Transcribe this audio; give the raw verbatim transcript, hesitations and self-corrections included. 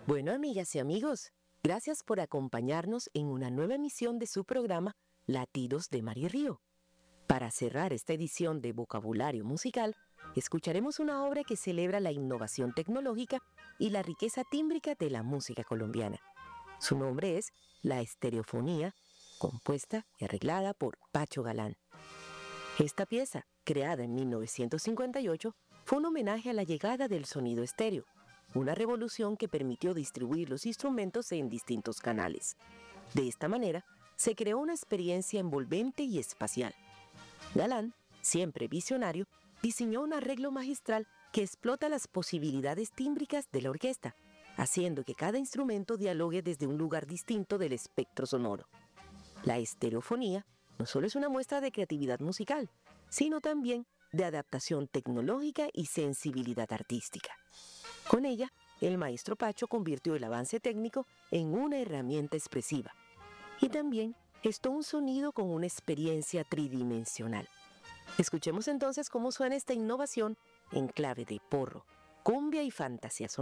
Bueno, amigas y amigos, gracias por acompañarnos en una nueva emisión de su programa Latidos de Mar y Río. Para cerrar esta edición de Vocabulario Musical, escucharemos una obra que celebra la innovación tecnológica y la riqueza tímbrica de la música colombiana. Su nombre es La Estereofonía, compuesta y arreglada por Pacho Galán. Esta pieza, creada en mil novecientos cincuenta y ocho, fue un homenaje a la llegada del sonido estéreo, una revolución que permitió distribuir los instrumentos en distintos canales. De esta manera, se creó una experiencia envolvente y espacial. Galán, siempre visionario, diseñó un arreglo magistral que explota las posibilidades tímbricas de la orquesta, haciendo que cada instrumento dialogue desde un lugar distinto del espectro sonoro. La estereofonía no solo es una muestra de creatividad musical, sino también de adaptación tecnológica y sensibilidad artística. Con ella, el maestro Pacho convirtió el avance técnico en una herramienta expresiva y también gestó un sonido con una experiencia tridimensional. Escuchemos entonces cómo suena esta innovación en clave de porro, cumbia y fantasía sonora.